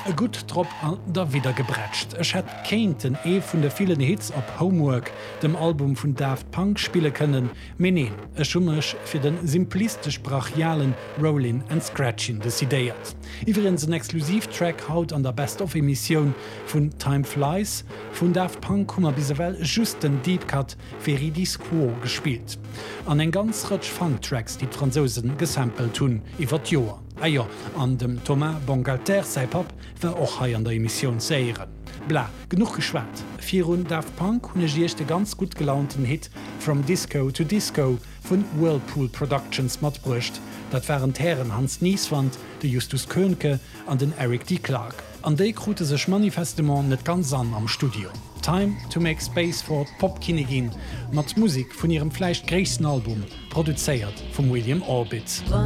E gut Drop an der wieder gebretscht. Ech het keinten vun der vielen Hits op Homework, dem Album vun Daft Punk spiele können, meneen, e schummech fir den simplistisch brachialen Rollin and Scratchin desideiert. Iwerens een Exklusivtrack haut an der Best-of-Emission vun Time Flies, vun Daft Punk kummer bisewell just den Deep Cut Veridis Quo gespielt. An eng ganz rutsch Funktracks, die Franzosen gesampelt hun, iwwer Joer. Eier an dem Thomas Bangalter sei Pap war och hai an der Emission säieren. Bla, genug geschwert. Virun Daft Punk hunne jichte ganz gut gelaunten Hit From Disco to Disco vun Whirlpool Productions mat brucht. Dat waren Herren Hans Nieswand, de Justus Könke an den Eric D. Clark. An déi krute sech Manifestement net ganz an am Studio. Time to make space for Popkinegin mat Musik vun ihrem fleischgréchsten Album, produzéiert vum William Orbit.